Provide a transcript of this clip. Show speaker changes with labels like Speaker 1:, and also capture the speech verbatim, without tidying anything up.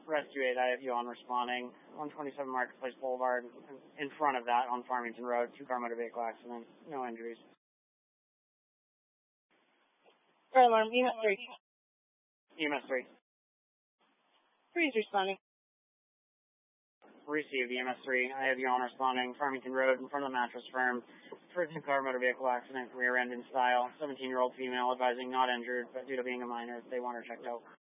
Speaker 1: Rescue eight, I have you on responding. one twenty-seven Marketplace Boulevard, in front of that on Farmington Road, two-car motor vehicle accident, no injuries.
Speaker 2: Fire alarm, E M S three.
Speaker 1: E M S three.
Speaker 2: three is responding.
Speaker 1: Received, E M S three, I have you on responding. Farmington Road, in front of the Mattress Firm, for a two-car motor vehicle accident, rear end in style. seventeen-year-old female advising not injured, but due to being a minor, they want her checked out.